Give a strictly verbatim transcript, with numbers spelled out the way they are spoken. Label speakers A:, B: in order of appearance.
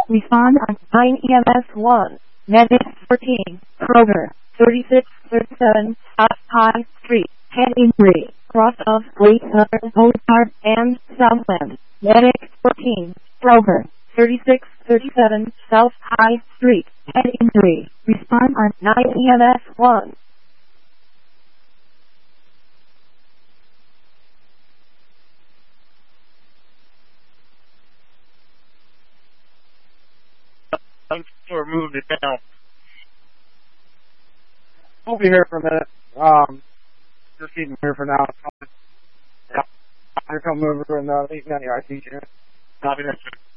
A: Respond on nine E M S one. Medic fourteen. Kroger. thirty-six thirty-seven South High Street. Head injury. Cross of Great Southern Boulevard and Southland. Medic fourteen. Kroger. thirty-six thirty-seven South High Street. Head injury. Respond on nine E M S one.
B: I'm sure moved it down.
C: We'll be here for a minute. Um, just keep him here for now. I'll come over and uh, leave me on the I C unit.
B: Copy that.